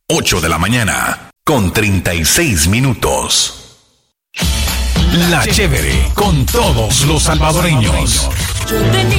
8 de la mañana, con 36 minutos. La Chévere, con todos los salvadoreños. Yo tenía